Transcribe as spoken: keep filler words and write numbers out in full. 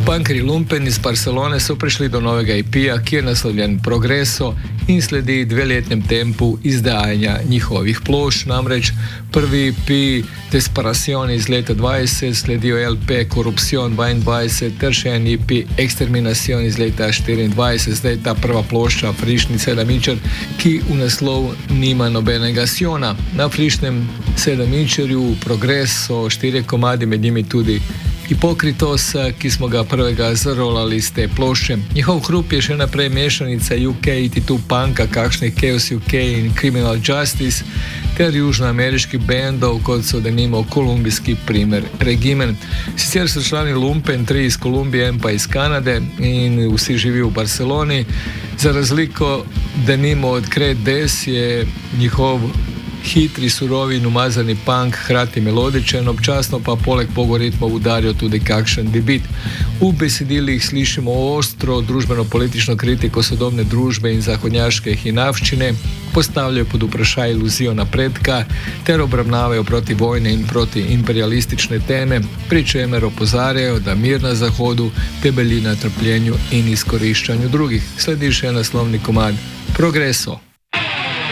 Punkeri Lumpen iz Barcelone so prišli do novega E P-ja, ki je naslovljen Progreso in sledi dveletnem tempu izdajanja njihovih plošč. Namreč prvi E P Desperación iz leta dvajset, sledijo L P Corrupción dvaindvajset ter še en E P Exterminación iz leta štiriindvajset. Zdaj ta prva plošča, frišni sedemičer, ki v naslov nima nobenega sjona. Na frišnem sedemičerju Progres so štirje komadi, med njimi tudi Hipokritos, ki smo ga prvega zarolali z te plošče. Njihov hrup je še naprej mešanica U K eighty two punka, kakšnih Chaos U K in Criminal Justice, ter južnoameriških bendov, kot so denimo kolumbijski primer Regimen. Sicer so člani Lumpen, tri iz Kolumbije, en pa iz Kanade in vsi živijo v Barceloni. Za razliko denimo od Cred Des je njihov hitri, surovi in umazani punk, hkrati melodičen, občasno pa poleg pogoritmov udarijo tudi kakšen debit. V besedilih slišimo ostro družbeno-politično kritiko sodobne družbe in zahodnjaške hinavščine, postavljajo pod vprašaj iluzijo napredka ter obravnavajo proti vojne in proti imperialistične teme, pri čemer opozarjajo, da mir na Zahodu temelji na trpljenju in izkoriščanju drugih. Sledi še naslovni komad Progreso.